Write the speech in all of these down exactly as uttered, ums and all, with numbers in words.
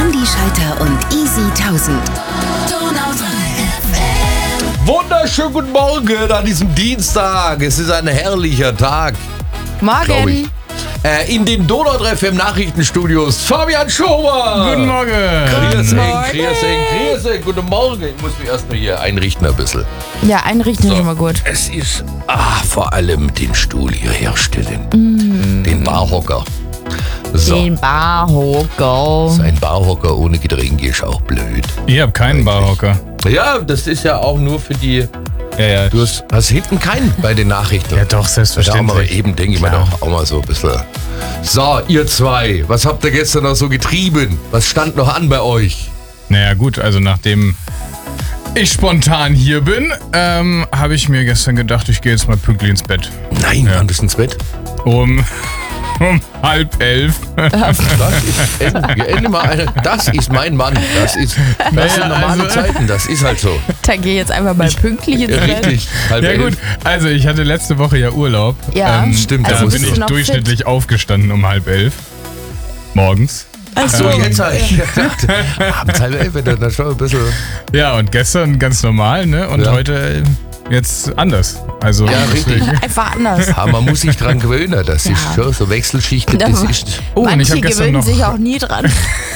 Andi Schalter und Easy tausend. Wunderschönen guten Morgen an diesem Dienstag. Es ist ein herrlicher Tag, glaube ich. Morgen. Äh, in den Donau F M Nachrichtenstudios Fabian Schober. Guten Morgen. Grüß Guten eng, Morgen. grüß eng, grüß eng. Guten Morgen. Ich muss mich erstmal hier einrichten ein bisschen. Ja, einrichten ist schon mal gut. Es ist ah, vor allem den Stuhl hier herstellen. Den Barhocker. So, Den Barhocker. ein Barhocker ohne Getränke ist auch blöd. Ich habe keinen Barhocker. Ja, das ist ja auch nur für die... Ja, ja. Du hast, hast hinten keinen bei den Nachrichten. Ja, doch, Ja, selbstverständlich. aber eben denke ich mir doch auch mal so ein bisschen. So, ihr zwei, was habt ihr gestern noch so getrieben? Was stand noch an bei euch? Naja, gut, also nachdem ich spontan hier bin, ähm, habe ich mir gestern gedacht, ich gehe jetzt mal pünktlich ins Bett. Nein, wann bist du ins Bett? Um, um halb elf. Das ist, Ende, Ende mal eine, das ist mein Mann. Das, ist, das sind Naja, normale also- Zeiten, das ist halt so. Dann geh jetzt einfach mal pünktlich ins Ja, Bett. richtig, halb Ja elf. gut, also ich hatte letzte Woche ja Urlaub. Ja. Stimmt, Da also bin bist ich du noch durchschnittlich aufgestanden um halb elf. Morgens. Ach So, so. jetzt habe ich gedacht, abends halb elf, wenn du dann schon ein bisschen... Ja, und gestern ganz normal, ne? Und Ja. heute äh, jetzt anders. Also Ja, richtig. deswegen- Einfach anders. Aber man muss sich dran gewöhnen, das ist Ja. schon so Wechselschichten, das ist... Oh, und ich Manche habe gestern gewöhnen noch sich auch nie dran.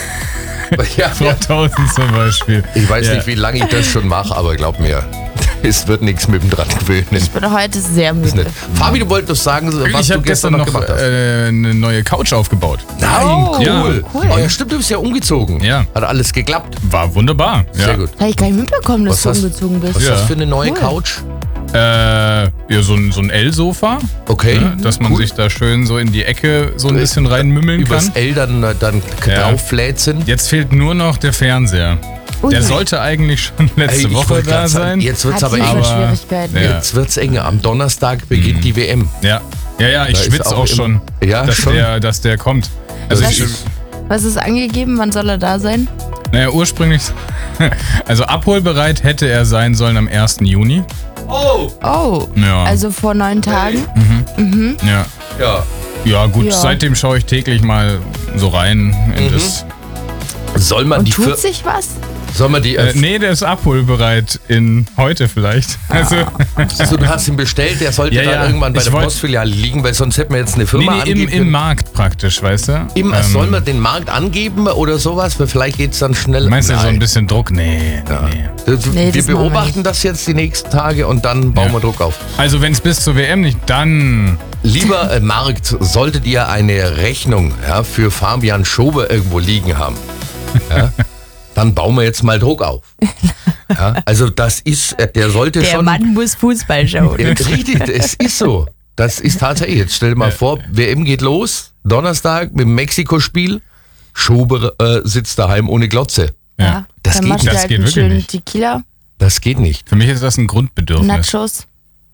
Ja, Frau Tausend zum Beispiel. ich weiß Ja. nicht, wie lange ich das schon mache, aber glaub mir, es wird nichts mit dem dran gewöhnen. Ich bin heute sehr Ist müde. nicht. Fabi, du wolltest sagen, was Ich du habe gestern gestern noch noch gemacht hast. äh, eine neue Couch aufgebaut. Nein, Oh, cool. ja, cool. Oh, ja, stimmt, du bist ja umgezogen. Ja. Hat alles geklappt. War wunderbar. Ja. Sehr gut. Habe ich gar nicht mitbekommen, dass Was du hast- umgezogen bist. Was Ja. ist das für eine neue Cool. Couch? Äh, ja, so ein, so ein L-Sofa, Okay. ja, dass man cool. sich da schön so in die Ecke so ein bisschen reinmümmeln Übers kann. L dann, dann Ja. drauffläzen. Jetzt fehlt nur noch der Fernseher. Ui. Der sollte eigentlich schon letzte Ey, ich Woche wollte da grad sagen, sein. Jetzt wird's Hat aber sie eng. immer Aber- Schwierigkeiten. Ja. Jetzt wird's enger. Am Donnerstag beginnt die W M. Ja, ja, ja ich Da ist schwitze auch auch, im- schon, Ja, dass, schon. Der, dass der kommt. Also Das ich, ist- Was ist angegeben? Wann soll er da sein? naja, ursprünglich, also abholbereit hätte er sein sollen am ersten Juni. Oh! Oh, Ja, also vor neun Tagen. ja. Ja. Ja gut, Ja. seitdem schaue ich täglich mal so rein in Mhm. das. Soll man Und die tut für, sich was? soll man die Äh, äh, nee, der ist abholbereit in heute vielleicht. Also, also du hast ihn bestellt, der sollte Ja, dann ja. irgendwann bei Ich der wollt- Postfiliale liegen, weil sonst hätten wir jetzt eine nee, Firma nee, im, angeben im können. Markt praktisch, weißt du? Im, Ähm, soll man den Markt angeben oder sowas? Weil vielleicht geht's dann schnell. Meinst du so Nein. ein bisschen Druck? Nee, Ja. nee. Das- Nee, wir das machen wir beobachten nicht. das jetzt die nächsten Tage und dann bauen Ja. wir Druck auf. Also wenn es bis zur W M nicht, dann... Lieber äh, Markt, solltet ihr eine Rechnung ja, für Fabian Schober irgendwo liegen haben, ja, dann bauen wir jetzt mal Druck auf. Ja, also das ist, äh, der sollte Der schon... Mann muss Fußball schauen. Ja, richtig, es ist so. Das ist tatsächlich. Jetzt stell dir mal vor, W M geht los, Donnerstag mit dem Mexiko-Spiel, Schober äh, sitzt daheim ohne Glotze. Ja. Das Dann geht machst nicht. du Das halt geht einen wirklich schönen nicht. Tequila, Das geht nicht. Für mich ist das ein Grundbedürfnis. Nachos.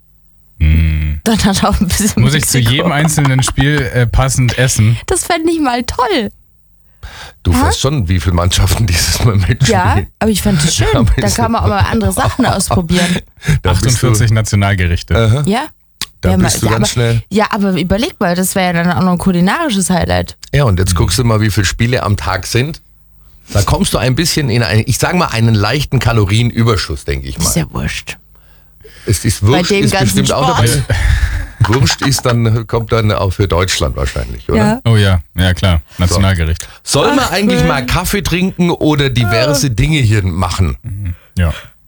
Dann hat er auch ein bisschen Muss ich zu Mexiko. jedem einzelnen Spiel äh, passend essen. Das fände ich mal toll. Du weißt schon, wie viele Mannschaften dieses Mal mitspielen. Ja, aber ich fand es schön. Aber Da ist- kann man auch mal andere Sachen ausprobieren. Da bist achtundvierzig Nationalgerichte. Du, aha, Ja? da ja, bist du ja, ganz aber, schnell. Ja, aber überleg mal, das wäre ja dann auch noch ein kulinarisches Highlight. Ja, und jetzt guckst du mal, wie viele Spiele am Tag sind. Da kommst du ein bisschen in einen, ich sag mal, einen leichten Kalorienüberschuss, denke ich Ist mal. ja wurscht. Es ist Wurst, dem ist ganzen bestimmt auch Sport. dabei. Wurst ist dann, kommt dann auch für Deutschland wahrscheinlich, oder? Ja. Oh ja, ja klar, Nationalgericht. Soll man Ach, eigentlich schön. mal Kaffee trinken oder diverse Dinge hier machen? Ja.